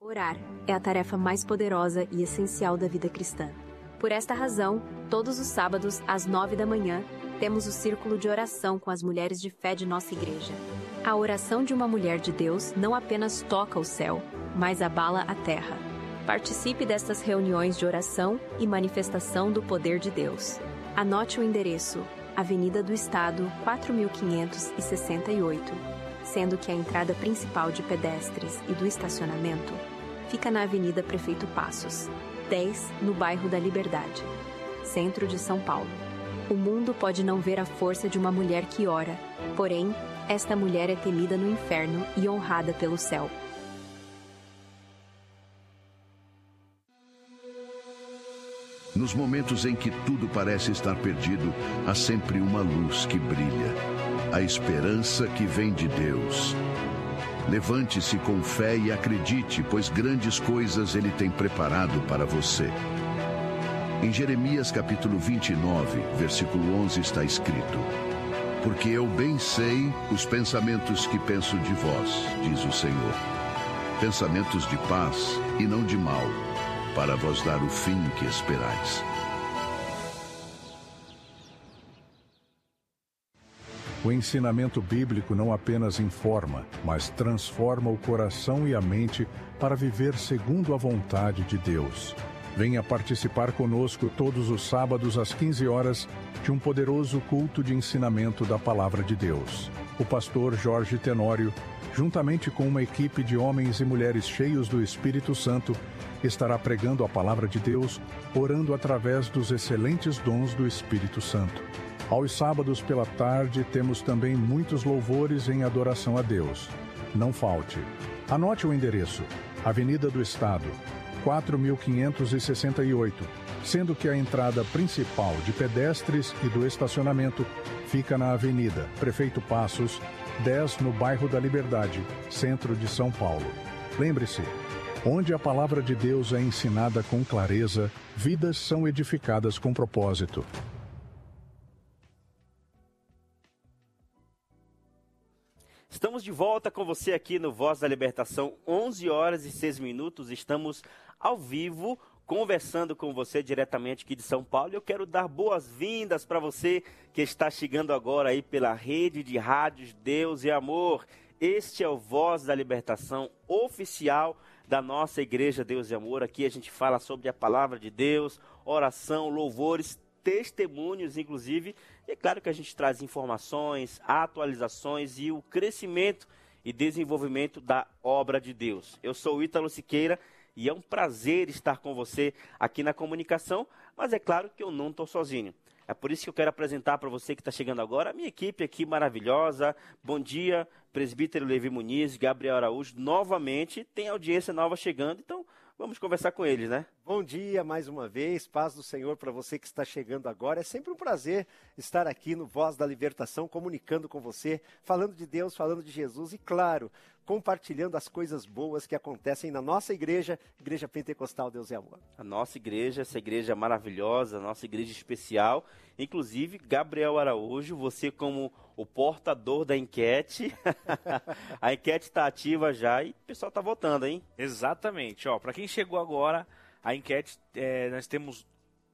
Orar é a tarefa mais poderosa e essencial da vida cristã. Por esta razão, todos os sábados, às 9 da manhã, temos o círculo de oração com as mulheres de fé de nossa igreja. A oração de uma mulher de Deus não apenas toca o céu, mas abala a terra. Participe destas reuniões de oração e manifestação do poder de Deus. Anote o endereço: Avenida do Estado, 4568, sendo que a entrada principal de pedestres e do estacionamento fica na Avenida Prefeito Passos, 10, no bairro da Liberdade, centro de São Paulo. O mundo pode não ver a força de uma mulher que ora, porém, esta mulher é temida no inferno e honrada pelo céu. Nos momentos em que tudo parece estar perdido, há sempre uma luz que brilha. A esperança que vem de Deus. Levante-se com fé e acredite, pois grandes coisas Ele tem preparado para você. Em Jeremias capítulo 29, versículo 11 está escrito: Porque eu bem sei os pensamentos que penso de vós, diz o Senhor. Pensamentos de paz e não de mal, para vos dar o fim que esperais. O ensinamento bíblico não apenas informa, mas transforma o coração e a mente para viver segundo a vontade de Deus. Venha participar conosco todos os sábados às 15 horas de um poderoso culto de ensinamento da Palavra de Deus. O pastor Jorge Tenório, juntamente com uma equipe de homens e mulheres cheios do Espírito Santo, estará pregando a Palavra de Deus, orando através dos excelentes dons do Espírito Santo. Aos sábados pela tarde temos também muitos louvores em adoração a Deus. Não falte. Anote o endereço: Avenida do Estado, 4568, sendo que a entrada principal de pedestres e do estacionamento fica na Avenida Prefeito Passos, 10, no bairro da Liberdade, centro de São Paulo. Lembre-se, onde a palavra de Deus é ensinada com clareza, vidas são edificadas com propósito. Estamos de volta com você aqui no Voz da Libertação, 11 horas e 6 minutos. Estamos ao vivo, conversando com você diretamente aqui de São Paulo. Eu quero dar boas-vindas para você que está chegando agora aí pela rede de rádios Deus e Amor. Este é o Voz da Libertação oficial da nossa Igreja Deus e Amor. Aqui a gente fala sobre a palavra de Deus, oração, louvores, testemunhos, inclusive. E é claro que a gente traz informações, atualizações e o crescimento e desenvolvimento da obra de Deus. Eu sou o Ítalo Siqueira e é um prazer estar com você aqui na comunicação, mas é claro que eu não estou sozinho. É por isso que eu quero apresentar para você que está chegando agora a minha equipe aqui maravilhosa. Bom dia, presbítero Levi Muniz, Gabriel Araújo. Novamente tem audiência nova chegando, então vamos conversar com eles, né? Bom dia mais uma vez, paz do Senhor para você que está chegando agora. É sempre um prazer estar aqui no Voz da Libertação, comunicando com você, falando de Deus, falando de Jesus e, claro, compartilhando as coisas boas que acontecem na nossa igreja, Igreja Pentecostal Deus e Amor. A nossa igreja, essa igreja maravilhosa, a nossa igreja especial. Inclusive, Gabriel Araújo, você como o portador da enquete, a enquete está ativa já e o pessoal está votando, hein? Exatamente. Para quem chegou agora, a enquete, nós temos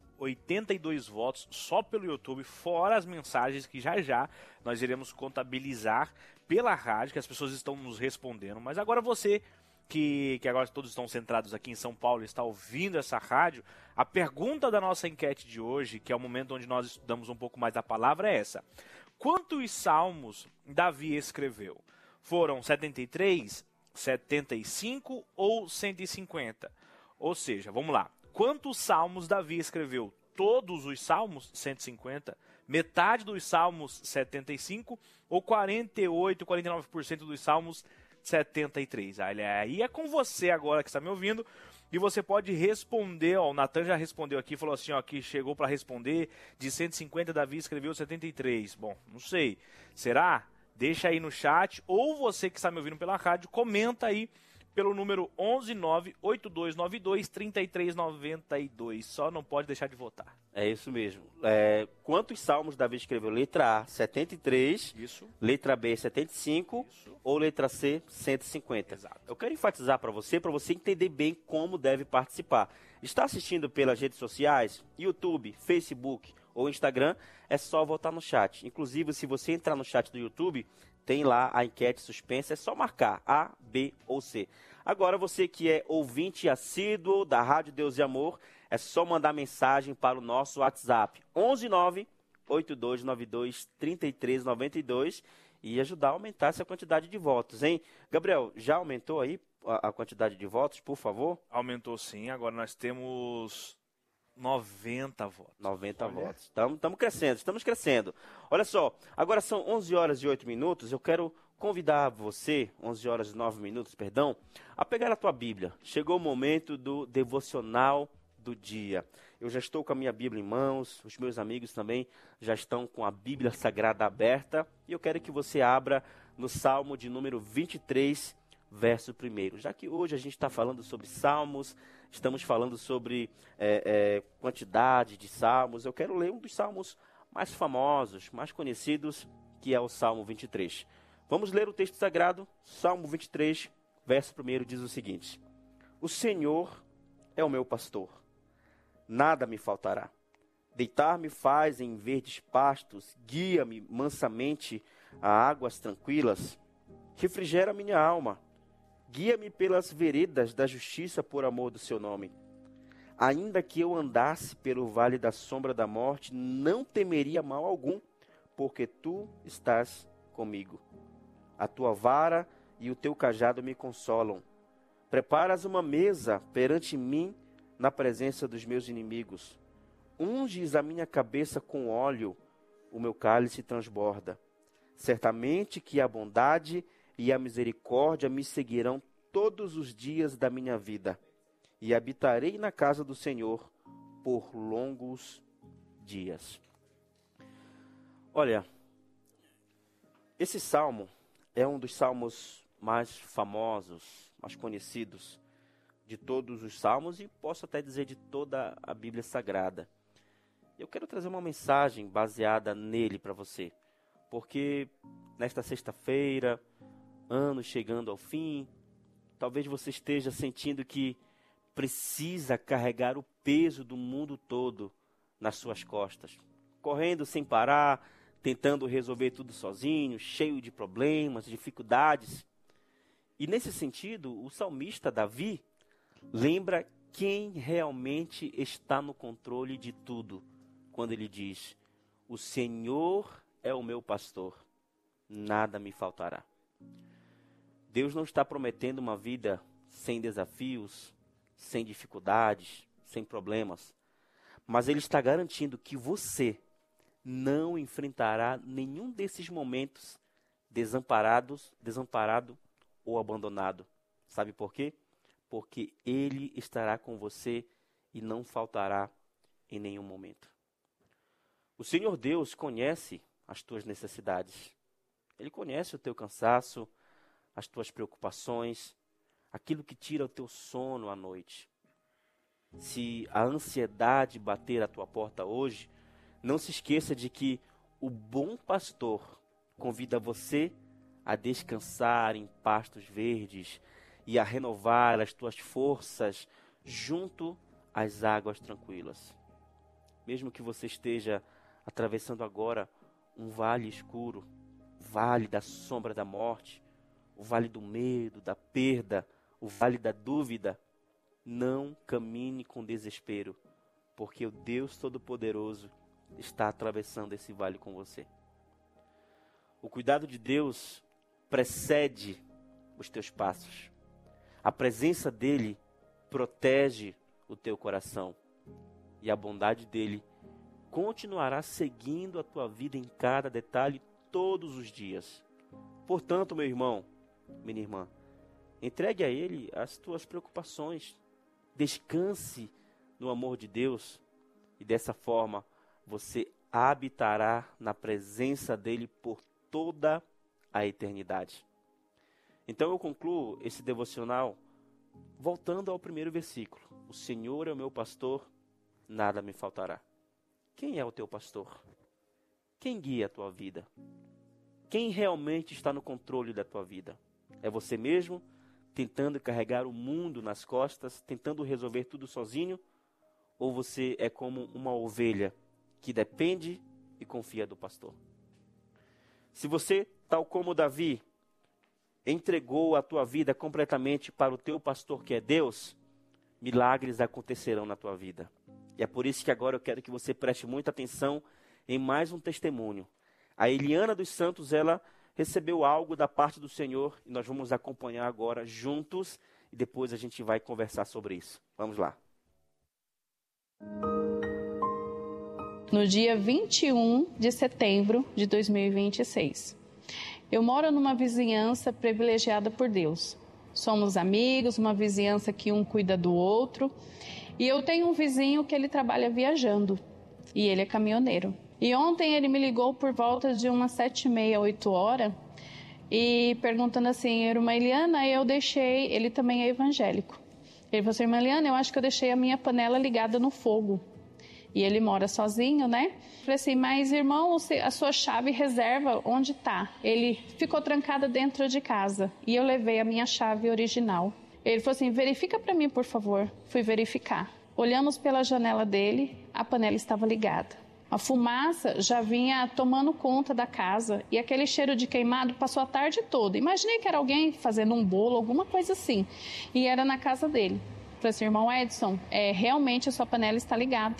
82 votos só pelo YouTube, fora as mensagens que já nós iremos contabilizar pela rádio, que as pessoas estão nos respondendo. Mas agora você, que agora todos estão centrados aqui em São Paulo, está ouvindo essa rádio, a pergunta da nossa enquete de hoje, que é o momento onde nós estudamos um pouco mais da palavra, é essa: quantos salmos Davi escreveu? Foram 73, 75 ou 150? Ou seja, vamos lá. Quantos salmos Davi escreveu? Todos os salmos? 150? Metade dos salmos? 75? Ou 48, 49% dos salmos? 73? Aí é com você agora que está me ouvindo. E você pode responder, o Natan já respondeu aqui, falou assim, que chegou para responder, de 150 Davi escreveu 73. Bom, não sei. Será? Deixa aí no chat, ou você que está me ouvindo pela rádio, comenta aí pelo número 11982923392. Só não pode deixar de votar. É isso mesmo. Quantos salmos Davi escreveu? Letra A, 73. Isso. Letra B, 75. Isso. Ou letra C, 150. Exato. Eu quero enfatizar para você entender bem como deve participar. Está assistindo pelas redes sociais, YouTube, Facebook ou Instagram, é só votar no chat. Inclusive, se você entrar no chat do YouTube, tem lá a enquete suspensa, é só marcar A, B ou C. Agora, você que é ouvinte assíduo da Rádio Deus e Amor, é só mandar mensagem para o nosso WhatsApp, 11982923392 e ajudar a aumentar essa quantidade de votos, hein? Gabriel, já aumentou aí a quantidade de votos, por favor? Aumentou sim, agora nós temos 90 votos. 90 votos. Estamos crescendo. Olha só, agora são 11 horas e 8 minutos, eu quero convidar você, 11 horas e 9 minutos, perdão, a pegar a tua Bíblia. Chegou o momento do devocional do dia. Eu já estou com a minha Bíblia em mãos, os meus amigos também já estão com a Bíblia Sagrada aberta, e eu quero que você abra no Salmo de número 23, verso 1. Já que hoje a gente está falando sobre salmos, estamos falando sobre quantidade de salmos, eu quero ler um dos salmos mais famosos, mais conhecidos, que é o Salmo 23. Vamos ler o texto sagrado. Salmo 23, verso 1 diz o seguinte: O Senhor é o meu pastor, nada me faltará. Deitar-me faz em verdes pastos, guia-me mansamente a águas tranquilas, refrigera minha alma. Guia-me pelas veredas da justiça por amor do seu nome. Ainda que eu andasse pelo vale da sombra da morte, não temeria mal algum, porque tu estás comigo. A tua vara e o teu cajado me consolam. Preparas uma mesa perante mim na presença dos meus inimigos. Unges a minha cabeça com óleo, o meu cálice transborda. Certamente que a bondade e a misericórdia me seguirão todos os dias da minha vida, e habitarei na casa do Senhor por longos dias. Olha, esse salmo é um dos salmos mais famosos, mais conhecidos de todos os salmos, e posso até dizer de toda a Bíblia Sagrada. Eu quero trazer uma mensagem baseada nele para você, porque nesta sexta-feira, ano chegando ao fim, talvez você esteja sentindo que precisa carregar o peso do mundo todo nas suas costas, correndo sem parar, tentando resolver tudo sozinho, cheio de problemas, dificuldades. E nesse sentido, o salmista Davi lembra quem realmente está no controle de tudo, quando ele diz: o Senhor é o meu pastor, nada me faltará. Deus não está prometendo uma vida sem desafios, sem dificuldades, sem problemas, mas Ele está garantindo que você não enfrentará nenhum desses momentos desamparado ou abandonado. Sabe por quê? Porque Ele estará com você e não faltará em nenhum momento. O Senhor Deus conhece as tuas necessidades. Ele conhece o teu cansaço, as tuas preocupações, aquilo que tira o teu sono à noite. Se a ansiedade bater à tua porta hoje, não se esqueça de que o bom pastor convida você a descansar em pastos verdes e a renovar as tuas forças junto às águas tranquilas. Mesmo que você esteja atravessando agora um vale escuro, vale da sombra da morte, o vale do medo, da perda, o vale da dúvida, não caminhe com desespero, porque o Deus Todo-Poderoso está atravessando esse vale com você. O cuidado de Deus precede os teus passos. A presença dele protege o teu coração. E a bondade dele continuará seguindo a tua vida em cada detalhe todos os dias. Portanto, meu irmão, minha irmã, entregue a ele as tuas preocupações. Descanse no amor de Deus. E dessa forma, você habitará na presença dele por toda a eternidade. Então eu concluo esse devocional voltando ao primeiro versículo. O Senhor é o meu pastor, nada me faltará. Quem é o teu pastor? Quem guia a tua vida? Quem realmente está no controle da tua vida? É você mesmo, tentando carregar o mundo nas costas, tentando resolver tudo sozinho? Ou você é como uma ovelha que depende e confia do pastor? Se você, tal como Davi, entregou a tua vida completamente para o teu pastor que é Deus, milagres acontecerão na tua vida. E é por isso que agora eu quero que você preste muita atenção em mais um testemunho. A Eliana dos Santos, ela recebeu algo da parte do Senhor e nós vamos acompanhar agora juntos e depois a gente vai conversar sobre isso. Vamos lá. No dia 21 de setembro de 2026. Eu moro numa vizinhança privilegiada por Deus. Somos amigos, uma vizinhança que um cuida do outro. E eu tenho um vizinho que ele trabalha viajando e ele é caminhoneiro. E ontem ele me ligou por volta de umas 7h30, 8h, e perguntando assim, irmã Eliana, ele também é evangélico. Ele falou assim, irmã Eliana, eu acho que eu deixei a minha panela ligada no fogo. E ele mora sozinho, né? Eu falei assim, mas irmão, a sua chave reserva onde está? Ele ficou trancada dentro de casa e eu levei a minha chave original. Ele falou assim, verifica para mim, por favor. Fui verificar. Olhamos pela janela dele, a panela estava ligada. A fumaça já vinha tomando conta da casa e aquele cheiro de queimado passou a tarde toda. Imaginei que era alguém fazendo um bolo, alguma coisa assim. E era na casa dele. Eu falei assim, irmão Edson, realmente a sua panela está ligada.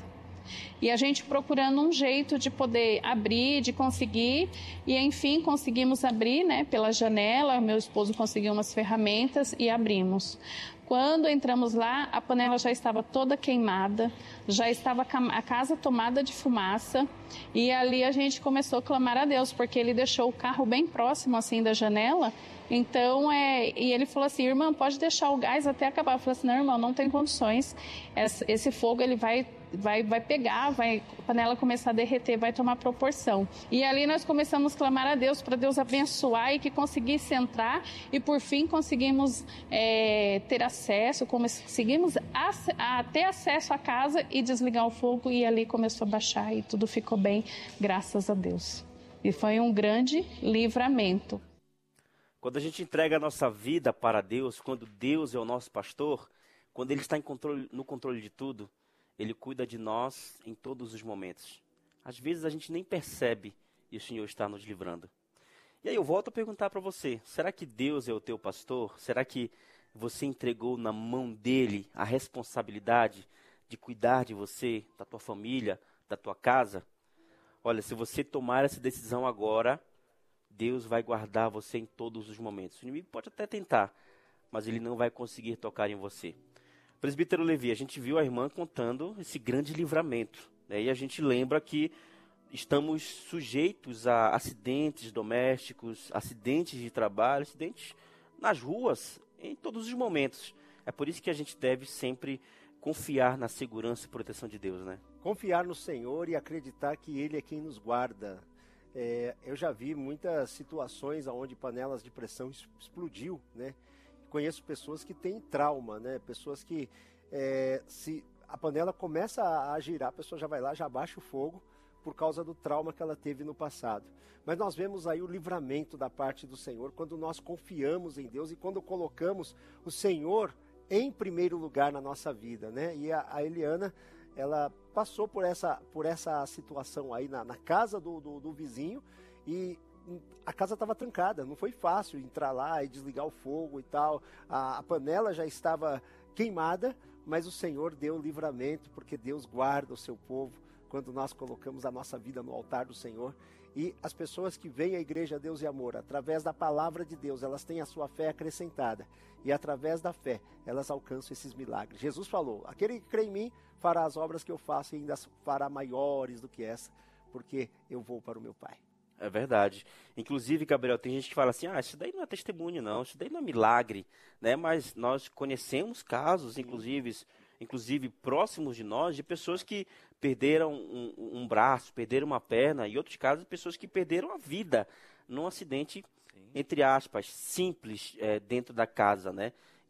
E a gente procurando um jeito de poder abrir, de conseguir, e enfim conseguimos abrir, né, pela janela. Meu esposo conseguiu umas ferramentas e abrimos. Quando entramos lá, a panela já estava toda queimada, já estava a casa tomada de fumaça, e ali a gente começou a clamar a Deus, porque ele deixou o carro bem próximo assim da janela. Então, e ele falou assim, irmã, pode deixar o gás até acabar. Eu falei assim, não, irmão, não tem condições, esse fogo ele vai pegar, a panela começar a derreter, vai tomar proporção. E ali nós começamos a clamar a Deus, para Deus abençoar e que conseguisse entrar, e por fim conseguimos ter acesso, conseguimos ter acesso à casa e desligar o fogo, e ali começou a baixar e tudo ficou bem, graças a Deus. E foi um grande livramento. Quando a gente entrega a nossa vida para Deus, quando Deus é o nosso pastor, quando Ele está no controle de tudo, Ele cuida de nós em todos os momentos. Às vezes a gente nem percebe e o Senhor está nos livrando. E aí eu volto a perguntar para você, será que Deus é o teu pastor? Será que você entregou na mão dEle a responsabilidade de cuidar de você, da tua família, da tua casa? Olha, se você tomar essa decisão agora, Deus vai guardar você em todos os momentos. O inimigo pode até tentar, mas ele não vai conseguir tocar em você. Presbítero Levi, a gente viu a irmã contando esse grande livramento, né? E a gente lembra que estamos sujeitos a acidentes domésticos, acidentes de trabalho, acidentes nas ruas, em todos os momentos. É por isso que a gente deve sempre confiar na segurança e proteção de Deus, né? Confiar no Senhor e acreditar que Ele é quem nos guarda. Eu já vi muitas situações onde panelas de pressão explodiu, né? Conheço pessoas que têm trauma, né? Pessoas que, se a panela começa a girar, a pessoa já vai lá, já abaixa o fogo por causa do trauma que ela teve no passado. Mas nós vemos aí o livramento da parte do Senhor quando nós confiamos em Deus e quando colocamos o Senhor em primeiro lugar na nossa vida, né? E a Eliana, ela passou por essa situação aí na casa do vizinho, e a casa estava trancada, não foi fácil entrar lá e desligar o fogo e tal. A panela já estava queimada, mas o Senhor deu livramento, porque Deus guarda o seu povo quando nós colocamos a nossa vida no altar do Senhor. E as pessoas que vêm à Igreja Deus e Amor, através da palavra de Deus, elas têm a sua fé acrescentada. E através da fé, elas alcançam esses milagres. Jesus falou, aquele que crê em mim fará as obras que eu faço e ainda fará maiores do que essa, porque eu vou para o meu Pai. É verdade. Inclusive, Gabriel, tem gente que fala assim, isso daí não é testemunho não, isso daí não é milagre, né? Mas nós conhecemos casos, inclusive próximos de nós, de pessoas que perderam um braço, perderam uma perna, e outros casos, pessoas que perderam a vida num acidente, entre aspas, simples, dentro da casa, né?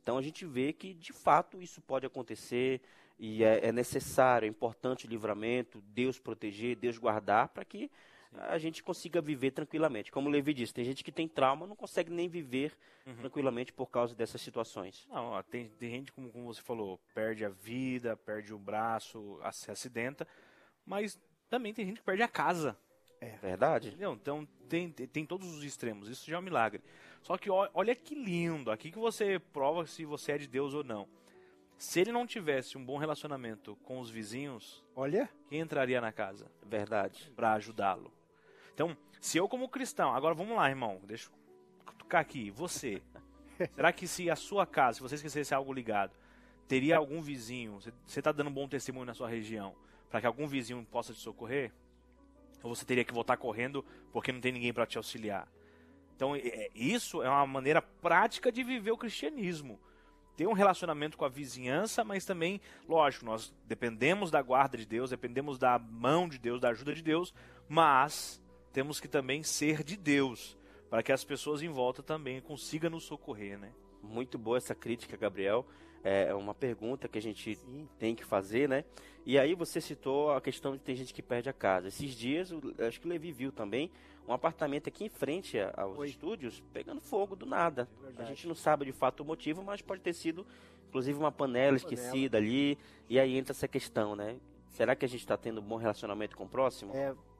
Então a gente vê que, de fato, isso pode acontecer e é necessário, é importante o livramento, Deus proteger, Deus guardar, para que a gente consiga viver tranquilamente. Como o Levi disse, tem gente que tem trauma, não consegue nem viver tranquilamente por causa dessas situações. Não, tem gente, como você falou, perde a vida, perde o braço, se acidenta, mas também tem gente que perde a casa. É verdade. Entendeu? Então tem todos os extremos, isso já é um milagre. Só que olha que lindo, aqui que você prova se você é de Deus ou não. Se ele não tivesse um bom relacionamento com os vizinhos, Olha, quem entraria na casa Verdade. para ajudá-lo? Então, se eu como cristão, agora vamos lá, irmão, deixa eu tocar aqui, você, será que se a sua casa, se você esquecesse algo ligado, teria algum vizinho, você está dando um bom testemunho na sua região, para que algum vizinho possa te socorrer? Ou você teria que voltar correndo porque não tem ninguém para te auxiliar? Então, isso é uma maneira prática de viver o cristianismo. Ter um relacionamento com a vizinhança, mas também, lógico, nós dependemos da guarda de Deus, dependemos da mão de Deus, da ajuda de Deus, mas temos que também ser de Deus, para que as pessoas em volta também consigam nos socorrer, né? Muito boa essa crítica, Gabriel. É uma pergunta que a gente tem que fazer, né? E aí você citou a questão de ter gente que perde a casa. Esses dias, acho que o Levi viu também, um apartamento aqui em frente aos estúdios pegando fogo do nada. A gente não sabe de fato o motivo, mas pode ter sido, inclusive, uma panela esquecida ali. E aí entra essa questão, né? Será que a gente está tendo um bom relacionamento com o próximo?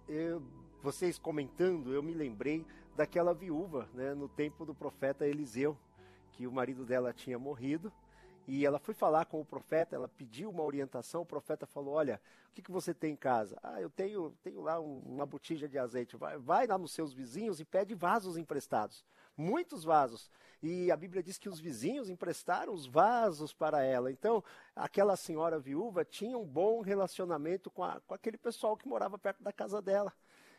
Vocês comentando, eu me lembrei daquela viúva, né, no tempo do profeta Eliseu, que o marido dela tinha morrido. E ela foi falar com o profeta, ela pediu uma orientação, o profeta falou, olha, o que você tem em casa? Eu tenho lá uma botija de azeite, vai lá nos seus vizinhos e pede vasos emprestados, muitos vasos. E a Bíblia diz que os vizinhos emprestaram os vasos para ela. Então, aquela senhora viúva tinha um bom relacionamento com aquele pessoal que morava perto da casa dela.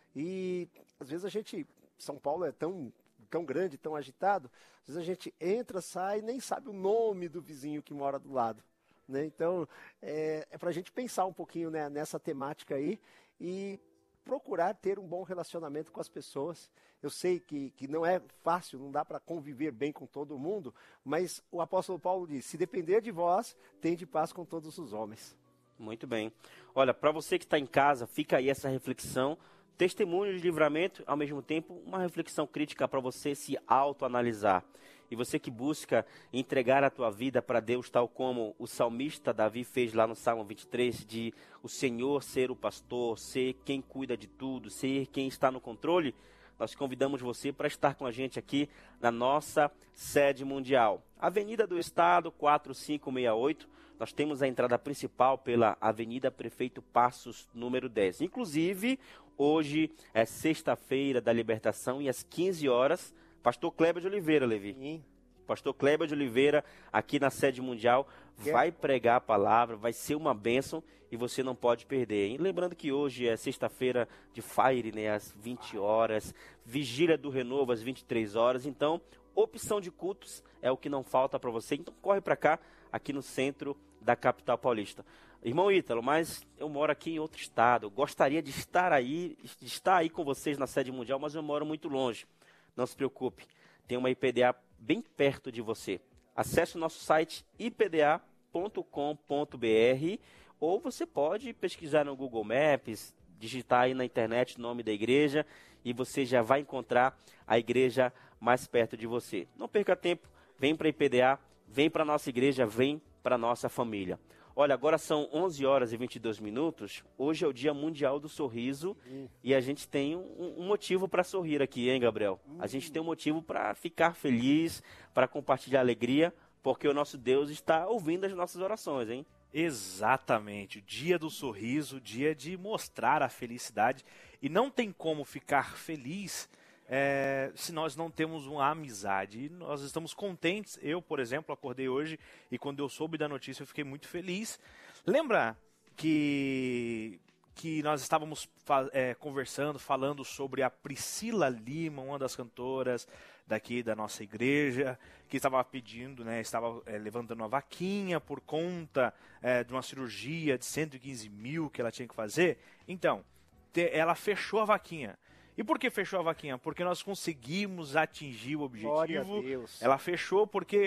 E às vezes São Paulo é tão grande, tão agitado, às vezes a gente entra, sai, nem sabe o nome do vizinho que mora do lado, né? Então, é para a gente pensar um pouquinho, né, nessa temática aí e procurar ter um bom relacionamento com as pessoas. Eu sei que não é fácil, não dá para conviver bem com todo mundo, mas o apóstolo Paulo diz, se depender de vós, tende paz com todos os homens. Muito bem. Olha, para você que está em casa, fica aí essa reflexão. Testemunho de livramento, ao mesmo tempo, uma reflexão crítica para você se autoanalisar. E você que busca entregar a tua vida para Deus, tal como o salmista Davi fez lá no Salmo 23, de o Senhor ser o pastor, ser quem cuida de tudo, ser quem está no controle, nós convidamos você para estar com a gente aqui na nossa sede mundial. Avenida do Estado, 4568. Nós temos a entrada principal pela Avenida Prefeito Passos, número 10. Inclusive, hoje é sexta-feira da libertação e às 15 horas, Pastor Kleber de Oliveira, Levi. Sim. Pastor Kleber de Oliveira, aqui na sede mundial, vai pregar a palavra, vai ser uma bênção e você não pode perder. E lembrando que hoje é sexta-feira de Fire, né, às 20 horas, Vigília do Renovo às 23 horas. Então, opção de cultos é o que não falta para você. Então, corre para cá, aqui no centro da capital paulista. Irmão Ítalo, mas eu moro aqui em outro estado. Eu gostaria de estar aí com vocês na sede mundial, mas eu moro muito longe. Não se preocupe, tem uma IPDA bem perto de você. Acesse o nosso site ipda.com.br ou você pode pesquisar no Google Maps, digitar aí na internet o nome da igreja e você já vai encontrar a igreja mais perto de você. Não perca tempo, vem para a IPDA, vem para a nossa igreja, vem para a nossa família. Olha, agora são 11 horas e 22 minutos. Hoje é o Dia Mundial do Sorriso e a gente tem um motivo para sorrir aqui, hein, Gabriel? A gente tem um motivo para ficar feliz, para compartilhar alegria, porque o nosso Deus está ouvindo as nossas orações, hein? Exatamente, o dia do sorriso, o dia de mostrar a felicidade. E não tem como ficar feliz se nós não temos uma amizade. E nós estamos contentes. Eu, por exemplo, acordei hoje e quando eu soube da notícia eu fiquei muito feliz. Lembra que nós estávamos conversando, falando sobre a Priscila Lima, uma das cantoras daqui da nossa igreja, que estava pedindo, estava levantando uma vaquinha por conta de uma cirurgia de 115 mil que ela tinha que fazer? Então, ela fechou a vaquinha. E por que fechou a vaquinha? Porque nós conseguimos atingir o objetivo. Glória a Deus. Ela fechou porque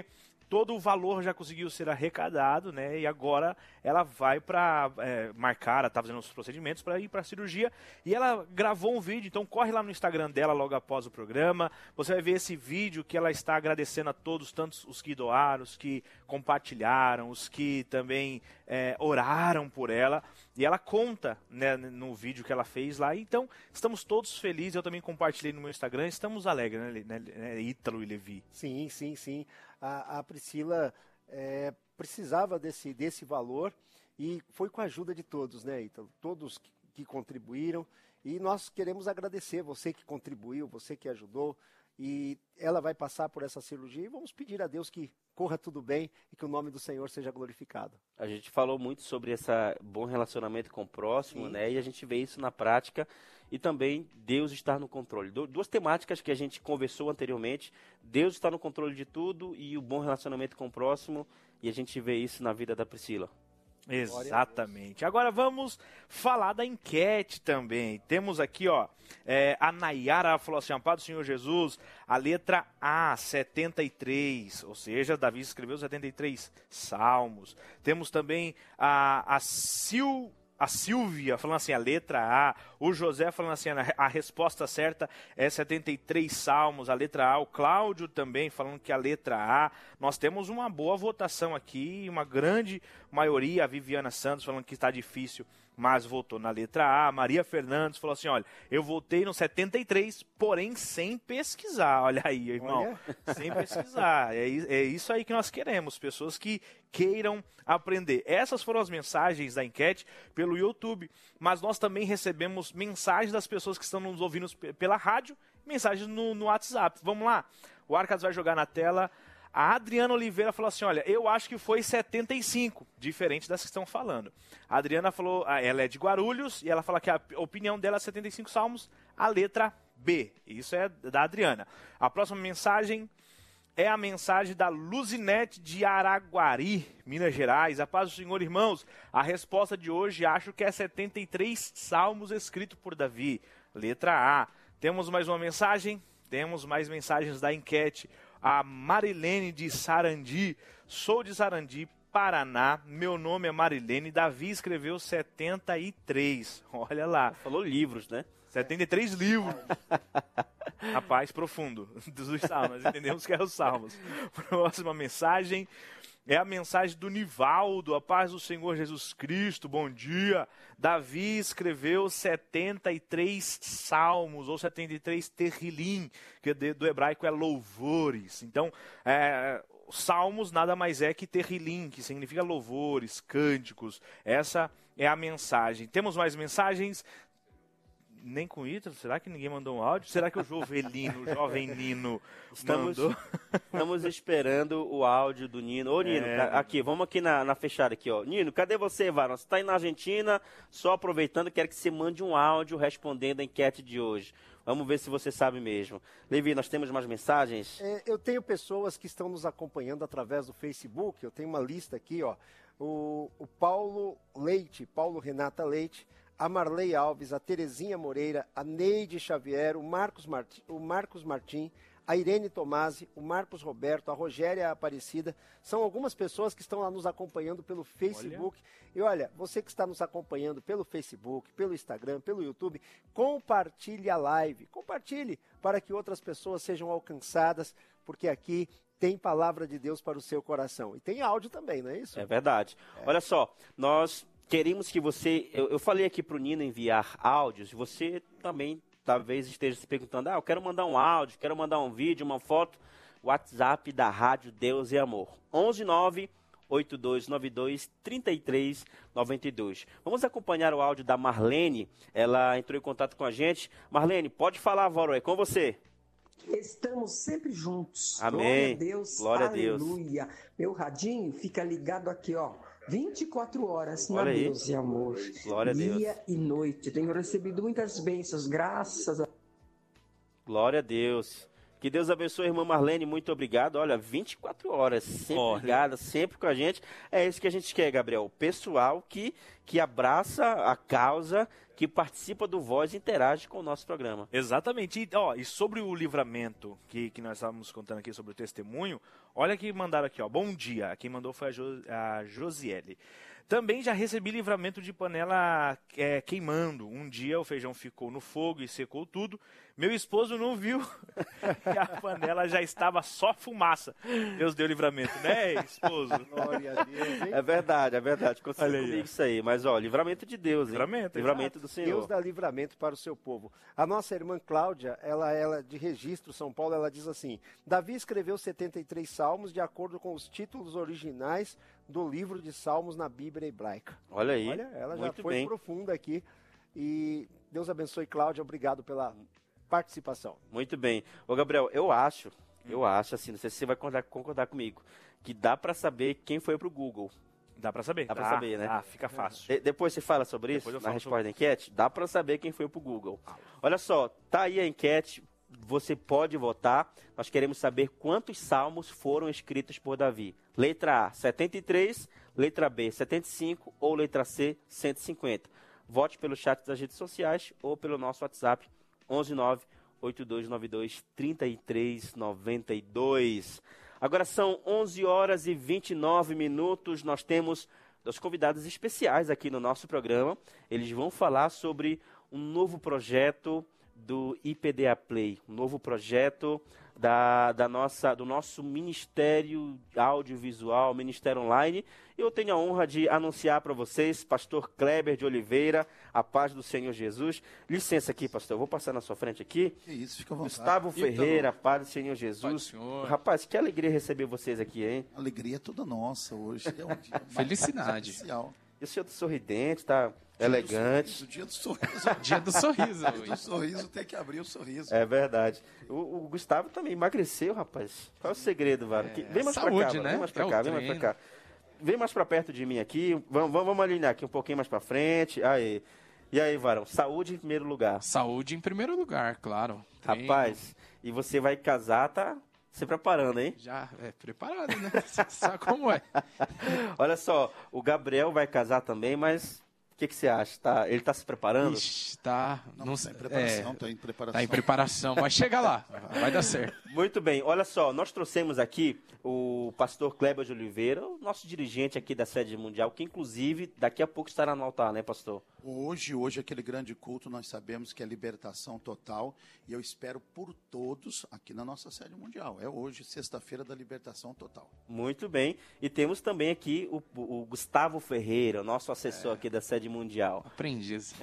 todo o valor já conseguiu ser arrecadado, né? E agora ela vai para marcar, ela está fazendo os procedimentos para ir para a cirurgia. E ela gravou um vídeo, então corre lá no Instagram dela logo após o programa. Você vai ver esse vídeo que ela está agradecendo a todos, tantos os que doaram, os que compartilharam, os que também oraram por ela. E ela conta, né, no vídeo que ela fez lá. Então, estamos todos felizes. Eu também compartilhei no meu Instagram. Estamos alegres, né, Ítalo e Levi? Sim, sim, sim. A Priscila precisava desse valor e foi com a ajuda de todos, né, Ítalo? Todos que contribuíram. E nós queremos agradecer você que contribuiu, você que ajudou. E ela vai passar por essa cirurgia e vamos pedir a Deus que corra tudo bem e que o nome do Senhor seja glorificado. A gente falou muito sobre esse bom relacionamento com o próximo, Sim. né? E a gente vê isso na prática e também Deus estar no controle. Duas temáticas que a gente conversou anteriormente. Deus está no controle de tudo e o bom relacionamento com o próximo. E a gente vê isso na vida da Priscila. Exatamente. Agora vamos falar da enquete também. Temos aqui, ó, a Nayara falou assim: Paz do Senhor Jesus, a letra A, 73, ou seja, Davi escreveu 73 salmos. Temos também a Silvia falando assim, a letra A. O José falando assim, a resposta certa é 73 salmos, a letra A. O Cláudio também falando que a letra A. Nós temos uma boa votação aqui, uma grande maioria. A Viviana Santos falando que está difícil, mas votou na letra A. Maria Fernandes falou assim, olha, eu votei no 73, porém sem pesquisar. Olha aí, irmão, sem pesquisar. É isso aí que nós queremos, pessoas que queiram aprender. Essas foram as mensagens da enquete pelo YouTube, mas nós também recebemos mensagens das pessoas que estão nos ouvindo pela rádio, mensagens no WhatsApp. Vamos lá? O Arcas vai jogar na tela. A Adriana Oliveira falou assim, olha, eu acho que foi 75, diferente das que estão falando. A Adriana falou, ela é de Guarulhos, e ela fala que a opinião dela é 75 salmos, a letra B. Isso é da Adriana. A próxima mensagem é a mensagem da Luzinete de Araguari, Minas Gerais. A paz do Senhor, irmãos. A resposta de hoje acho que é 73 salmos escritos por Davi. Letra A. Temos mais uma mensagem? Temos mais mensagens da enquete. A Marilene de Sarandi. Sou de Sarandi, Paraná. Meu nome é Marilene. Davi escreveu 73. Olha lá. Falou livros, né? 73 livros. Rapaz, profundo dos salmos. Entendemos que é os salmos. Próxima mensagem é a mensagem do Nivaldo. A paz do Senhor Jesus Cristo. Bom dia. Davi escreveu 73 salmos, ou 73 terrilim, que do hebraico é louvores. Então, salmos nada mais é que terrilim, que significa louvores, cânticos. Essa é a mensagem. Temos mais mensagens? Nem com Ítalo? Será que ninguém mandou um áudio? Será que o Jovelino, o jovem Nino, mandou? Estamos esperando o áudio do Nino. Ô, Nino, aqui, vamos aqui na fechada aqui, ó. Nino, cadê você, Varão? Você está aí na Argentina, só aproveitando, quero que você mande um áudio respondendo a enquete de hoje. Vamos ver se você sabe mesmo. Levi, nós temos mais mensagens? Eu tenho pessoas que estão nos acompanhando através do Facebook, eu tenho uma lista aqui, ó. O Paulo Leite, Paulo Renata Leite, a Marley Alves, a Terezinha Moreira, a Neide Xavier, o Marcos Martim, a Irene Tomasi, o Marcos Roberto, a Rogéria Aparecida. São algumas pessoas que estão lá nos acompanhando pelo Facebook. E olha, você que está nos acompanhando pelo Facebook, pelo Instagram, pelo YouTube, compartilhe a live. Compartilhe para que outras pessoas sejam alcançadas, porque aqui tem palavra de Deus para o seu coração. E tem áudio também, não é isso? É verdade. Olha só, nós queremos que você... Eu falei aqui para o Nino enviar áudios. Você também talvez esteja se perguntando, eu quero mandar um áudio, quero mandar um vídeo, uma foto. WhatsApp da Rádio Deus e Amor. 119-8292-3392. Vamos acompanhar o áudio da Marlene. Ela entrou em contato com a gente. Marlene, pode falar, Voro, é com você. Estamos sempre juntos. Amém. Glória a Deus. Glória a Deus. Aleluia. Meu radinho fica ligado aqui, ó. 24 horas na Deus e Amor. Glória a Deus. Dia e noite. Tenho recebido muitas bênçãos, graças a... Glória a Deus. Que Deus abençoe a irmã Marlene, muito obrigado. Olha, 24 horas, sempre ligada, sempre com a gente. É isso que a gente quer, Gabriel. O pessoal que abraça a causa, que participa do Voz e interage com o nosso programa. Exatamente. E sobre o livramento que nós estávamos contando aqui sobre o testemunho, olha que mandaram aqui, ó. Bom dia. Quem mandou foi a Josiele. Também já recebi livramento de panela queimando. Um dia o feijão ficou no fogo e secou tudo. Meu esposo não viu que a panela já estava só fumaça. Deus deu livramento, né, esposo? Glória a Deus, hein? É verdade. Conseguiu comigo isso aí. Mas, livramento de Deus, hein? Livramento do Senhor. Deus dá livramento para o seu povo. A nossa irmã Cláudia, ela de Registro, São Paulo, ela diz assim: Davi escreveu 73 salmos de acordo com os títulos originais do livro de Salmos na Bíblia hebraica. Olha aí. Olha, ela já Muito foi bem. profunda aqui. E Deus abençoe, Cláudia. Obrigado pela participação. Muito bem. Ô, Gabriel, eu acho assim, não sei se você vai concordar comigo, que dá para saber quem foi pro Google. Dá pra saber? Dá pra saber, né? Fica fácil. Depois você fala sobre isso, na resposta da enquete? Dá pra saber quem foi pro Google. Olha só, tá aí a enquete, você pode votar. Nós queremos saber quantos salmos foram escritos por Davi. Letra A, 73, letra B, 75 ou letra C, 150. Vote pelo chat das redes sociais ou pelo nosso WhatsApp, 119-8292-3392. Agora são 11 horas e 29 minutos. Nós temos 2 convidados especiais aqui no nosso programa. Eles vão falar sobre um novo projeto do IPDA Play, um novo projeto do nosso Ministério Audiovisual, Ministério Online. Eu tenho a honra de anunciar para vocês, pastor Kleber de Oliveira, a paz do Senhor Jesus. Licença aqui, pastor, eu vou passar na sua frente aqui. Que isso, fica à vontade. Gustavo Ferreira, paz do Senhor Jesus. Paz do Senhor. Rapaz, que alegria receber vocês aqui, hein? A alegria é toda nossa hoje. É um dia Felicidade. especial. E o senhor tá sorridente, tá elegante. Dia do sorriso. Dia do sorriso. Dia do sorriso tem que abrir o sorriso. É verdade. O Gustavo também emagreceu, rapaz. Qual é o segredo, Varo? Vem mais saúde, pra cá, né? Vem mais pra É o cá, vem mais pra cá. Vem mais pra perto de mim aqui. Vamos alinhar aqui um pouquinho mais pra frente. Aí. E aí, Varão? Saúde em primeiro lugar. Saúde em primeiro lugar, claro. Rapaz, e você vai casar, tá se preparando, hein? Já é preparado, né? Sabe como é? Olha só, o Gabriel vai casar também, mas o que você acha? Ele tá se preparando? Ixi, tá. Não, tá em preparação, tá em preparação. Tá em preparação, vai chegar lá, vai dar certo. Muito bem, olha só, nós trouxemos aqui o pastor Kleber de Oliveira, o nosso dirigente aqui da sede mundial, que inclusive daqui a pouco estará no altar, né, pastor? Hoje aquele grande culto, nós sabemos que é libertação total, e eu espero por todos aqui na nossa sede mundial. É hoje, sexta-feira da libertação total. Muito bem, e temos também aqui o Gustavo Ferreira, nosso assessor aqui da sede mundial. Aprendiz.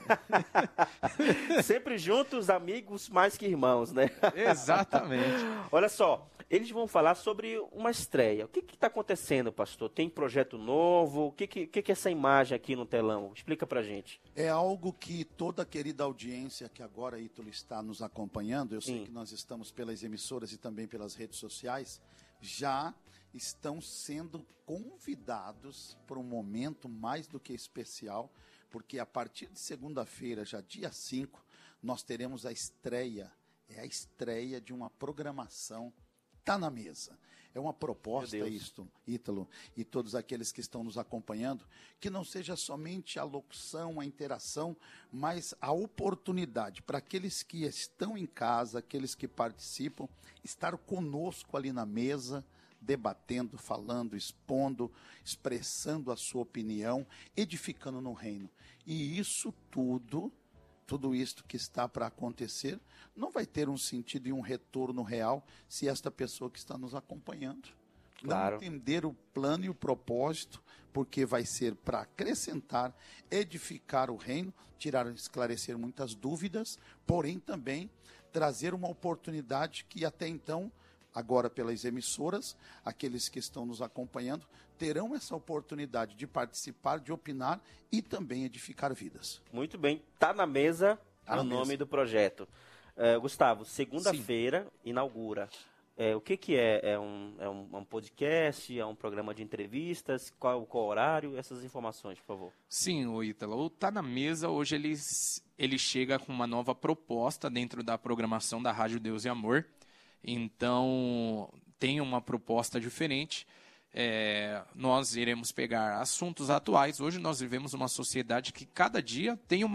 Sempre juntos, amigos mais que irmãos, né? Exatamente. Olha só, eles vão falar sobre uma estreia. O que está acontecendo, pastor? Tem projeto novo? O que é essa imagem aqui no telão? Explica pra gente. É algo que toda a querida audiência que agora, Ítalo, está nos acompanhando, eu sei que nós estamos pelas emissoras e também pelas redes sociais, já estão sendo convidados para um momento mais do que especial, porque a partir de segunda-feira, já dia 5, nós teremos a estreia de uma programação Tá na Mesa. É uma proposta isto, Ítalo, e todos aqueles que estão nos acompanhando, que não seja somente a locução, a interação, mas a oportunidade para aqueles que estão em casa, aqueles que participam, estar conosco ali na mesa, debatendo, falando, expondo, expressando a sua opinião, edificando no reino. E isso tudo isto que está para acontecer, não vai ter um sentido e um retorno real se esta pessoa que está nos acompanhando não entender o plano e o propósito, porque vai ser para acrescentar, edificar o reino, esclarecer muitas dúvidas, porém também trazer uma oportunidade que até então, agora pelas emissoras, aqueles que estão nos acompanhando, terão essa oportunidade de participar, de opinar e também edificar vidas. Muito bem, Tá na Mesa é o nome do projeto. Gustavo, segunda-feira inaugura. O que é? É um podcast? É um programa de entrevistas? Qual o horário? Essas informações, por favor. Sim, o Ítalo. O Tá na Mesa, hoje ele chega com uma nova proposta dentro da programação da Rádio Deus e Amor. Então, tem uma proposta diferente, nós iremos pegar assuntos atuais. Hoje nós vivemos uma sociedade que cada dia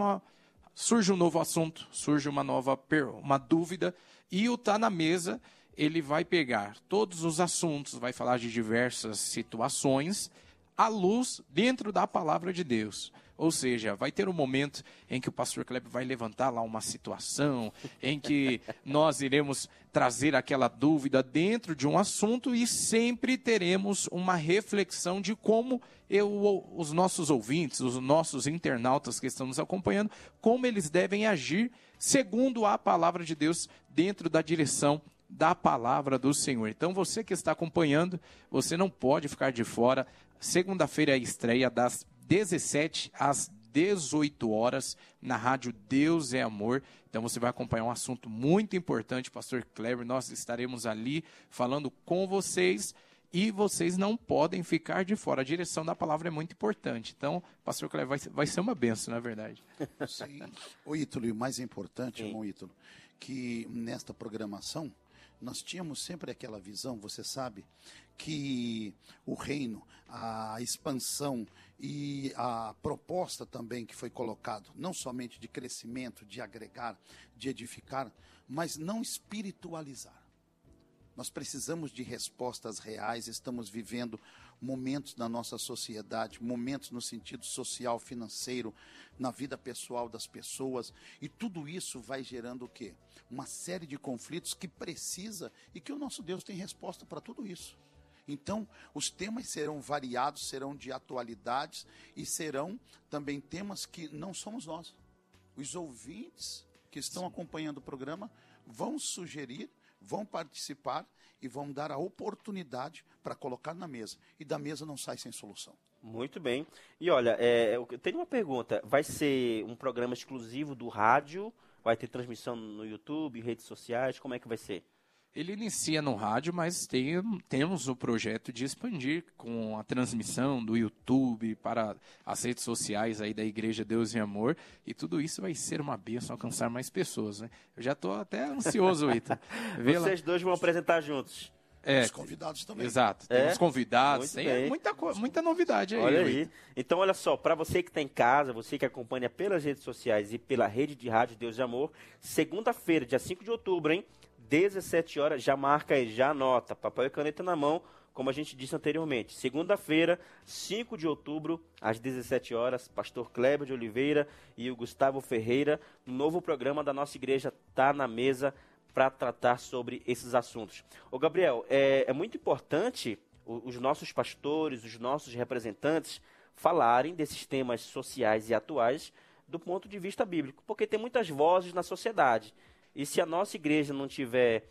surge um novo assunto, surge uma dúvida, e o Tá na Mesa, ele vai pegar todos os assuntos, vai falar de diversas situações à luz dentro da palavra de Deus. Ou seja, vai ter um momento em que o pastor Kleber vai levantar lá uma situação, em que nós iremos trazer aquela dúvida dentro de um assunto, e sempre teremos uma reflexão de como os nossos ouvintes, os nossos internautas que estão nos acompanhando, como eles devem agir segundo a palavra de Deus, dentro da direção da palavra do Senhor. Então, você que está acompanhando, você não pode ficar de fora. Segunda-feira é a estreia das 17 às 18 horas na rádio Deus é Amor. Então você vai acompanhar um assunto muito importante, pastor Kleber. Nós estaremos ali falando com vocês, e vocês não podem ficar de fora. A direção da palavra é muito importante. Então, pastor Kleber, vai ser uma benção, na verdade. Sim. O Ítalo, e o mais importante, irmão Ítalo, que nesta programação nós tínhamos sempre aquela visão, você sabe, que o reino, a expansão e a proposta também que foi colocado, não somente de crescimento, de agregar, de edificar, mas não espiritualizar. Nós precisamos de respostas reais. Estamos vivendo momentos na nossa sociedade, momentos no sentido social, financeiro, na vida pessoal das pessoas, e tudo isso vai gerando o quê? Uma série de conflitos que precisa, e que o nosso Deus tem resposta para tudo isso. Então, os temas serão variados, serão de atualidades, e serão também temas que não somos nós. Os ouvintes que estão acompanhando o programa vão sugerir, vão participar e vão dar a oportunidade para colocar na mesa. E da mesa não sai sem solução. Muito bem. E olha, eu tenho uma pergunta. Vai ser um programa exclusivo do rádio? Vai ter transmissão no YouTube, redes sociais? Como é que vai ser? Ele inicia no rádio, mas temos o projeto de expandir com a transmissão do YouTube para as redes sociais aí da Igreja Deus e Amor, e tudo isso vai ser uma bênção, alcançar mais pessoas, né? Eu já estou até ansioso, Ita. Vocês dois vão apresentar juntos. Os convidados também. Exato, temos convidados, tem muita novidade aí. Olha aí. Então, olha só, para você que está em casa, você que acompanha pelas redes sociais e pela rede de rádio Deus e Amor, segunda-feira, dia 5 de outubro, hein? 17 horas, já marca aí, já anota, papel e caneta na mão, como a gente disse anteriormente. Segunda-feira, 5 de outubro, às 17 horas, pastor Kleber de Oliveira e o Gustavo Ferreira, no novo programa da nossa igreja Tá na Mesa, para tratar sobre esses assuntos. Ô Gabriel, é muito importante os nossos pastores, os nossos representantes falarem desses temas sociais e atuais do ponto de vista bíblico, porque tem muitas vozes na sociedade. E se a nossa igreja não tiver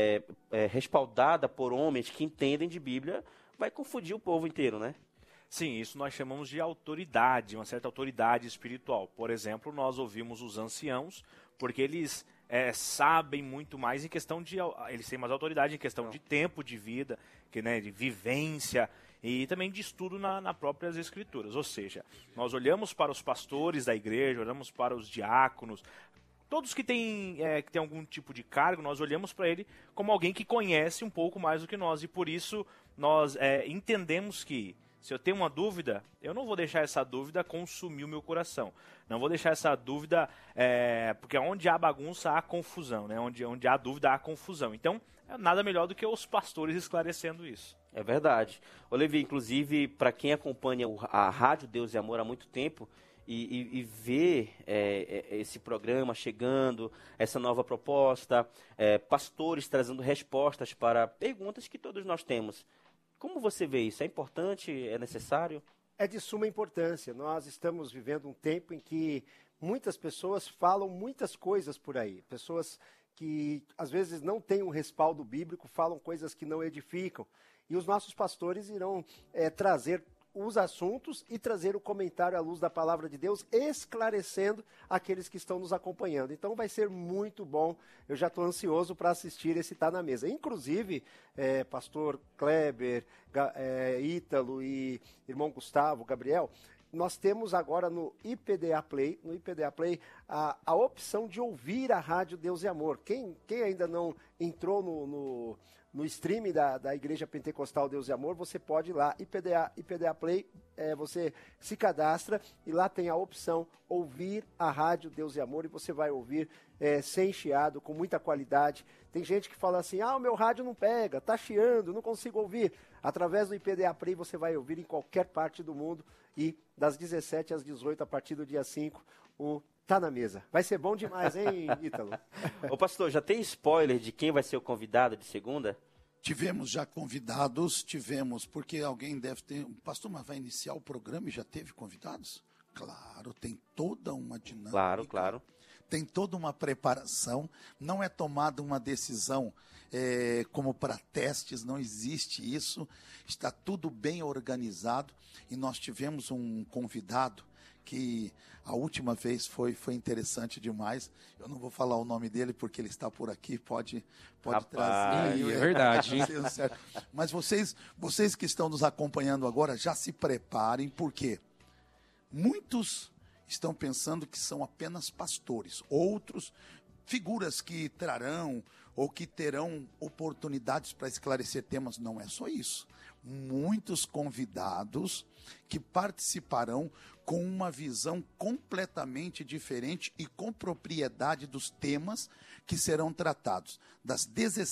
respaldada por homens que entendem de Bíblia, vai confundir o povo inteiro, né? Sim, isso nós chamamos de autoridade, uma certa autoridade espiritual. Por exemplo, nós ouvimos os anciãos, porque eles sabem muito mais em questão de... Eles têm mais autoridade em questão de tempo de vida, de vivência e também de estudo nas próprias escrituras. Ou seja, nós olhamos para os pastores da igreja, olhamos para os diáconos, todos que têm algum tipo de cargo, nós olhamos para ele como alguém que conhece um pouco mais do que nós. E por isso nós entendemos que, se eu tenho uma dúvida, eu não vou deixar essa dúvida consumir o meu coração. Não vou deixar essa dúvida, porque onde há bagunça, há confusão, né? Onde há dúvida, há confusão. Então, nada melhor do que os pastores esclarecendo isso. É verdade. Olivia, inclusive, para quem acompanha a Rádio Deus e Amor há muito tempo, e ver esse programa chegando, essa nova proposta, pastores trazendo respostas para perguntas que todos nós temos. Como você vê isso? É importante? É necessário? É de suma importância. Nós estamos vivendo um tempo em que muitas pessoas falam muitas coisas por aí. Pessoas que às vezes não têm um respaldo bíblico, falam coisas que não edificam. E os nossos pastores irão trazer os assuntos e trazer o comentário à luz da palavra de Deus, esclarecendo aqueles que estão nos acompanhando. Então vai ser muito bom, eu já estou ansioso para assistir esse Tá na Mesa. Inclusive, pastor Kleber, Ítalo e irmão Gustavo, Gabriel, nós temos agora no IPDA Play, a opção de ouvir a Rádio Deus e Amor. Quem ainda não entrou no stream da Igreja Pentecostal Deus e Amor, você pode ir lá, IPDA Play, você se cadastra e lá tem a opção ouvir a rádio Deus e Amor, e você vai ouvir sem chiado, com muita qualidade. Tem gente que fala assim, o meu rádio não pega, tá chiando, não consigo ouvir. Através do IPDA Play você vai ouvir em qualquer parte do mundo, e das 17 às 18, a partir do dia 5, o Tá na Mesa. Vai ser bom demais, hein, Ítalo? Ô pastor, já tem spoiler de quem vai ser o convidado de segunda? Tivemos já convidados, porque alguém deve ter... Pastor, mas vai iniciar o programa e já teve convidados? Claro, tem toda uma dinâmica. Claro. Tem toda uma preparação, não é tomada uma decisão como para testes, não existe isso, está tudo bem organizado, e nós tivemos um convidado que a última vez foi interessante demais. Eu não vou falar o nome dele porque ele está por aqui, pode trazer. É verdade. Mas vocês que estão nos acompanhando agora, já se preparem, porque muitos estão pensando que são apenas pastores, outros figuras que trarão ou que terão oportunidades para esclarecer temas. Não é só isso. Muitos convidados que participarão com uma visão completamente diferente e com propriedade dos temas que serão tratados. Das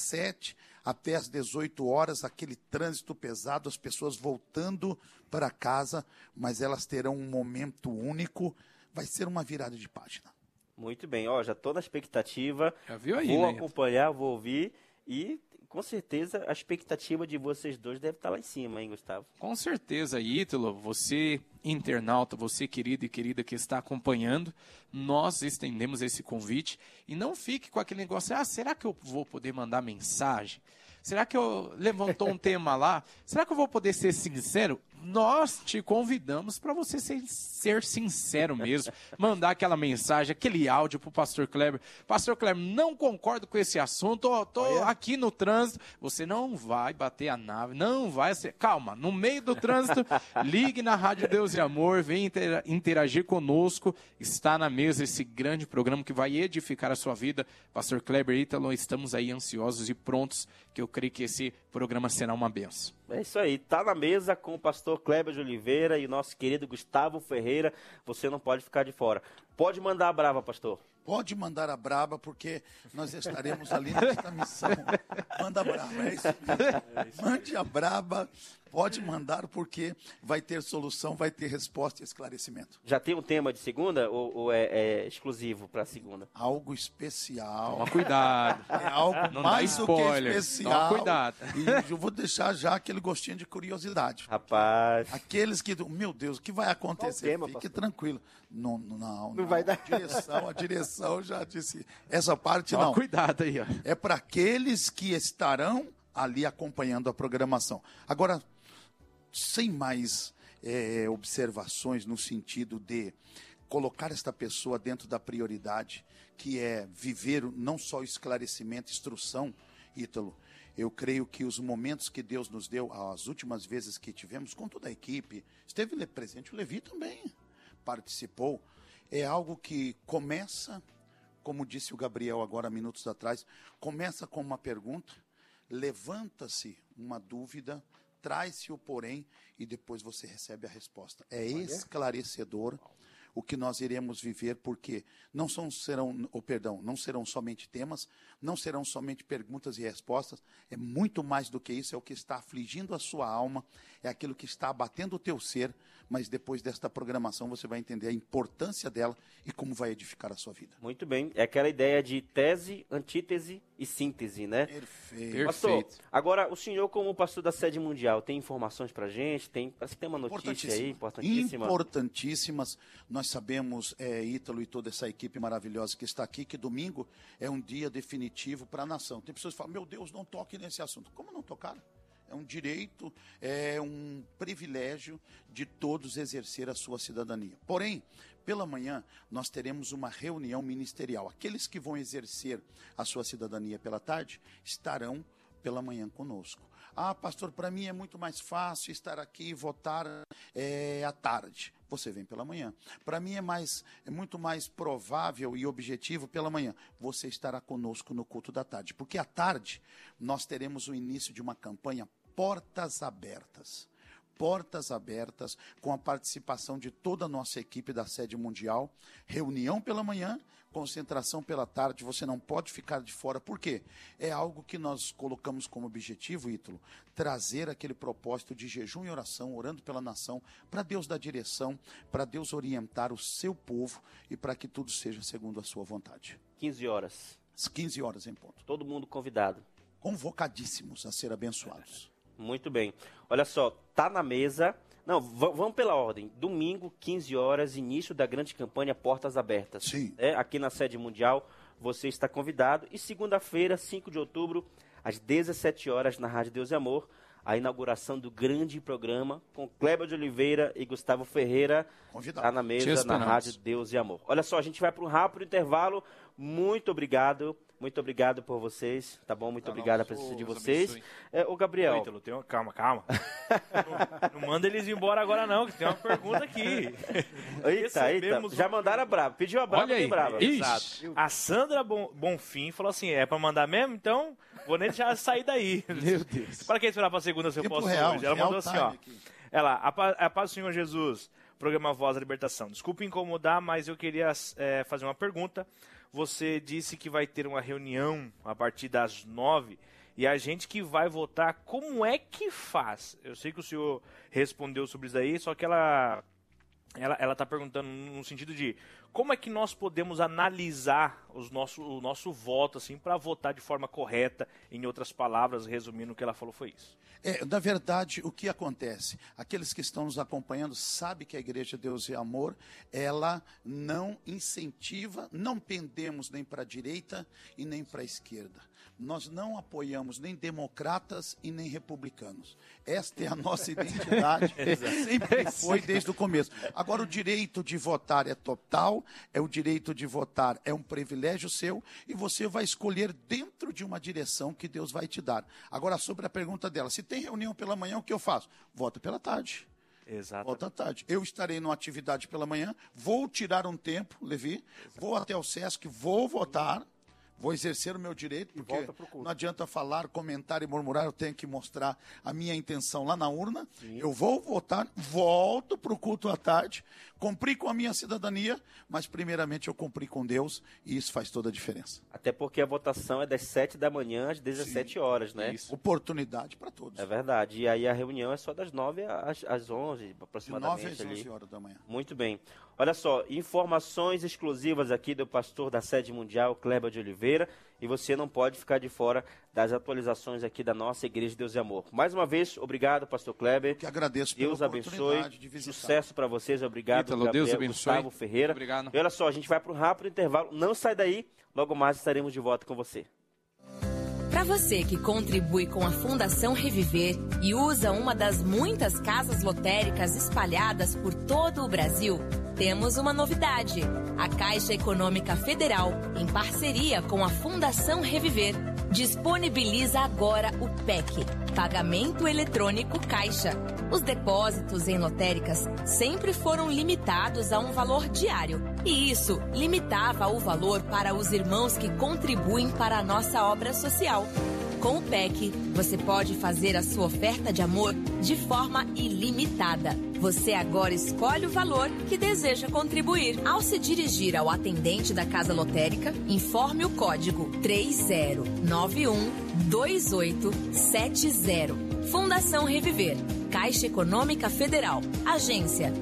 17 até as 18 horas, aquele trânsito pesado, as pessoas voltando para casa, mas elas terão um momento único. Vai ser uma virada de página. Muito bem, já estou na expectativa. Já viu aí, vou né? acompanhar, vou ouvir, e com certeza a expectativa de vocês dois deve estar lá em cima, hein, Gustavo? Com certeza, Ítalo, você internauta, você querido e querida que está acompanhando, nós estendemos esse convite, e não fique com aquele negócio, será que eu vou poder mandar mensagem? Será que eu levantou um tema lá? Será que eu vou poder ser sincero? Nós te convidamos para você ser sincero mesmo. Mandar aquela mensagem, aquele áudio para o Pastor Kleber. Pastor Kleber, não concordo com esse assunto. Estou aqui no trânsito. Você não vai bater a nave, não vai ser... Calma, no meio do trânsito, ligue na Rádio Deus e Amor, venha interagir conosco. Está na mesa esse grande programa que vai edificar a sua vida. Pastor Kleber e Ítalo, estamos aí ansiosos e prontos, que eu creio que esse programa será uma benção. É isso aí, tá na mesa com o pastor Kleber de Oliveira e o nosso querido Gustavo Ferreira. Você não pode ficar de fora. Pode mandar a brava, pastor. Pode mandar a braba, porque nós estaremos ali nesta missão. Manda a braba, é isso mesmo. Mande a braba, pode mandar, porque vai ter solução, vai ter resposta e esclarecimento. Já tem um tema de segunda ou é exclusivo para segunda? Algo especial. Toma cuidado. É algo não mais do que especial. Toma cuidado. E eu vou deixar já aquele gostinho de curiosidade. Rapaz. Aqueles que, meu Deus, o que vai acontecer? Tema, Fique pastor? tranquilo. Não vai dar. A direção já disse. Essa parte Toma não. cuidado aí, ó. É para aqueles que estarão ali acompanhando a programação. Agora, sem mais observações no sentido de colocar esta pessoa dentro da prioridade, que é viver não só o esclarecimento, instrução, Ítalo. Eu creio que os momentos que Deus nos deu, as últimas vezes que tivemos, com toda a equipe, esteve presente, o Levi também participou, é algo que começa, como disse o Gabriel agora minutos atrás, começa com uma pergunta, levanta-se uma dúvida, traz-se o porém e depois você recebe a resposta. É esclarecedor o que nós iremos viver, porque não serão somente temas, não serão somente perguntas e respostas, é muito mais do que isso, é o que está afligindo a sua alma, é aquilo que está abatendo o teu ser, mas depois desta programação você vai entender a importância dela e como vai edificar a sua vida. Muito bem, é aquela ideia de tese, antítese e síntese, né? Perfeito. Pastor, agora o senhor como pastor da sede mundial, tem informações pra gente? Parece que tem uma notícia aí, importantíssima. Importantíssimas. Nós sabemos, Ítalo e toda essa equipe maravilhosa que está aqui, que domingo é um dia definitivo para a nação. Tem pessoas que falam, meu Deus, não toque nesse assunto. Como não tocar? É um direito, é um privilégio de todos exercer a sua cidadania. Porém, pela manhã, nós teremos uma reunião ministerial. Aqueles que vão exercer a sua cidadania pela tarde estarão pela manhã conosco. Ah, pastor, para mim é muito mais fácil estar aqui e votar à tarde. Você vem pela manhã. Para mim é muito mais provável e objetivo pela manhã. Você estará conosco no culto da tarde. Porque à tarde nós teremos o início de uma campanha Portas Abertas. Portas abertas, com a participação de toda a nossa equipe da sede mundial, reunião pela manhã, concentração pela tarde, você não pode ficar de fora, por quê? É algo que nós colocamos como objetivo, Ítalo, trazer aquele propósito de jejum e oração, orando pela nação, para Deus dar direção, para Deus orientar o seu povo e para que tudo seja segundo a sua vontade. 15 horas. Às 15 horas em ponto. Todo mundo convidado. Convocadíssimos a ser abençoados. Muito bem. Olha só, tá na mesa. Não, vamos pela ordem. Domingo, 15 horas, início da grande campanha Portas Abertas. Sim. Aqui na sede mundial, você está convidado. E segunda-feira, 5 de outubro, às 17 horas, na Rádio Deus e Amor, a inauguração do grande programa com Kleber de Oliveira e Gustavo Ferreira. Está na mesa, na Rádio Deus e Amor. Olha só, a gente vai para um rápido intervalo. Muito obrigado. Muito obrigado por vocês, tá bom? Muito obrigado a presença de vocês. Ô, Gabriel. Ítalo, calma. Não manda eles embora agora não, que tem uma pergunta aqui. Eita. Já mandaram a braba. Pediu a braba e braba. Exato. A Sandra Bonfim falou assim, é pra mandar mesmo? Então, vou nem deixar sair daí. Meu Deus. Para que esperar pra segunda se eu posso hoje? Ela mandou assim, ó. Ela, a paz do Senhor Jesus, programa Voz da Libertação. Desculpe incomodar, mas eu queria fazer uma pergunta. Você disse que vai ter uma reunião a partir das 9 e a gente que vai votar, como é que faz? Eu sei que o senhor respondeu sobre isso aí, só que ela está perguntando no sentido de como é que nós podemos analisar o nosso voto assim, para votar de forma correta. Em outras palavras, resumindo, o que ela falou foi isso. Na verdade, o que acontece? Aqueles que estão nos acompanhando sabem que a Igreja Deus e Amor, ela não incentiva, não pendemos nem para a direita e nem para a esquerda. Nós não apoiamos nem democratas e nem republicanos. Esta é a nossa identidade, sempre foi desde o começo. Agora, o direito de votar é total, o direito de votar é um privilégio seu e você vai escolher dentro de uma direção que Deus vai te dar. Agora, sobre a pergunta dela, se tem reunião pela manhã, o que eu faço? Vota pela tarde. Exato. Volta à tarde. Eu estarei numa atividade pela manhã, vou tirar um tempo, Levi, vou até o Sesc, vou votar. Vou exercer o meu direito, porque não adianta falar, comentar e murmurar, eu tenho que mostrar a minha intenção lá na urna. Sim. Eu vou votar, volto para o culto à tarde, cumpri com a minha cidadania, mas primeiramente eu cumpri com Deus e isso faz toda a diferença. Até porque a votação é das 7 da manhã às 17 horas, né? Isso. Oportunidade para todos. É verdade. E aí a reunião é só das 9 às 11, aproximadamente. De 9 às 11 horas da manhã. Muito bem. Olha só, informações exclusivas aqui do pastor da sede mundial, Kleber de Oliveira, e você não pode ficar de fora das atualizações aqui da nossa Igreja Deus e Amor. Mais uma vez, obrigado, pastor Kleber. Que agradeço pela oportunidade de visitar. Sucesso para vocês, obrigado, Ítalo, Gabriel, Deus abençoe. Gustavo Ferreira. Obrigado. E olha só, a gente vai para um rápido intervalo, não sai daí, logo mais estaremos de volta com você. Para você que contribui com a Fundação Reviver e usa uma das muitas casas lotéricas espalhadas por todo o Brasil, temos uma novidade. A Caixa Econômica Federal, em parceria com a Fundação Reviver, disponibiliza agora o PEC, Pagamento Eletrônico Caixa. Os depósitos em lotéricas sempre foram limitados a um valor diário. E isso limitava o valor para os irmãos que contribuem para a nossa obra social. Com o PEC, você pode fazer a sua oferta de amor de forma ilimitada. Você agora escolhe o valor que deseja contribuir. Ao se dirigir ao atendente da casa lotérica, informe o código 30912870. Fundação Reviver, Caixa Econômica Federal, Agência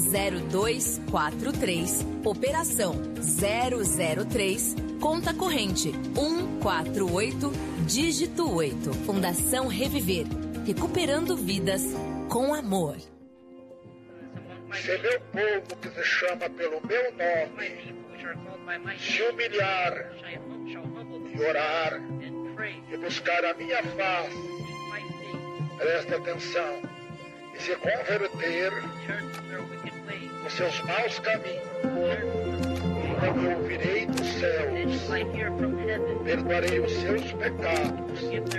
0243, Operação 003, Conta Corrente 148, dígito 8. Fundação Reviver, recuperando vidas com amor. Se meu povo que se chama pelo meu nome se humilhar e orar e buscar a minha face, preste atenção, e se converter dos seus maus caminhos, então eu ouvirei dos céus, perdoarei os seus pecados